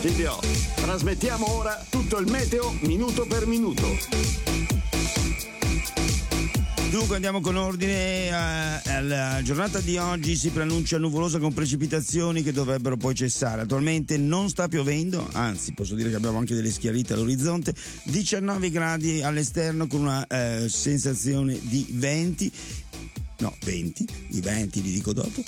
Silvio, trasmettiamo ora tutto il meteo minuto per minuto. Dunque andiamo con ordine. La giornata di oggi si preannuncia nuvolosa con precipitazioni che dovrebbero poi cessare. Attualmente non sta piovendo, anzi posso dire che abbiamo anche delle schiarite all'orizzonte. 19 gradi all'esterno con una sensazione di 20. No, 20, i 20 li dico dopo.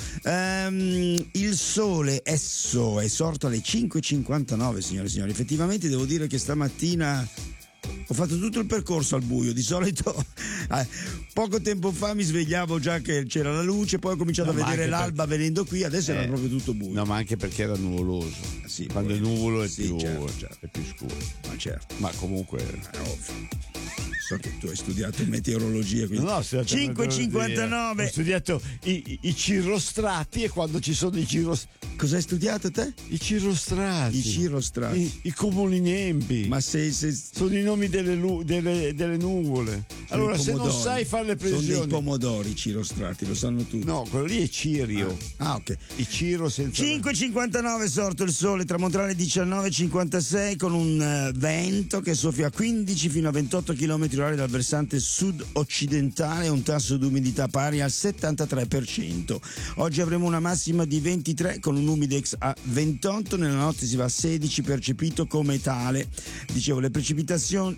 Il sole esso è sorto alle 5:59, signore e signori. Effettivamente devo dire che stamattina ho fatto tutto il percorso al buio. Di solito poco tempo fa mi svegliavo già che c'era la luce, poi ho cominciato a vedere l'alba venendo qui, adesso era proprio tutto buio. No, ma anche perché era nuvoloso. Sì, quando poi, è nuvolo è, sì, più, certo. è più scuro. Ma certo. Ma comunque È ovvio. So che tu hai studiato meteorologia, quindi. No, 5:59. Ho studiato i cirrostrati, e quando ci sono i cirrostrati. Cosa hai studiato te? I cirrostrati. I cirrostrati. I cumulinembi. Ma se sono i nomi delle nuvole. Allora, se non sai fare le previsioni. Sono dei pomodori i cirrostrati, lo sanno tutti. No, quello lì è Cirio. Ok. I Ciro senza. 5:59 sorto il sole, tramonterà alle 19:56 con un vento che soffia a 15 fino a 28 km/h dal versante sud-occidentale e un tasso di umidità pari al 73%. Oggi avremo una massima di 23 con un humidex a 28, nella notte si va a 16 percepito come tale. Dicevo, le precipitazioni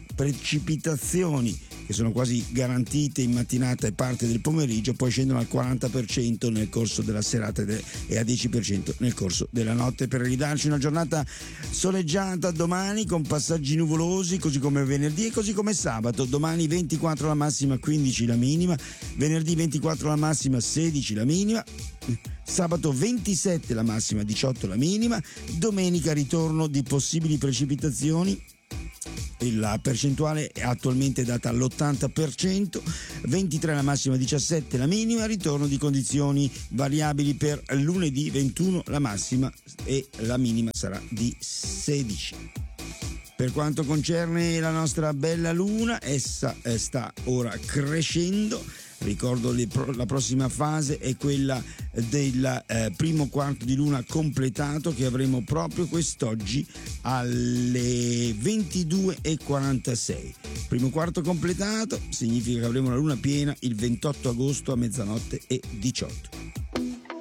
che sono quasi garantite in mattinata e parte del pomeriggio, poi scendono al 40% nel corso della serata e a 10% nel corso della notte, per ridarci una giornata soleggiata domani con passaggi nuvolosi, così come venerdì e così come sabato. Domani 24 la massima, 15 la minima, venerdì 24 la massima, 16 la minima, sabato 27 la massima, 18 la minima, domenica ritorno di possibili precipitazioni. La percentuale è attualmente data all'80%, 23 la massima, 17 la minima, ritorno di condizioni variabili per lunedì, 21 la massima e la minima sarà di 16. Per quanto concerne la nostra bella luna, essa sta ora crescendo. Ricordo la prossima fase è quella del primo quarto di luna completato che avremo proprio quest'oggi alle 22:46. Primo quarto completato significa che avremo la luna piena il 28 agosto a mezzanotte e 18.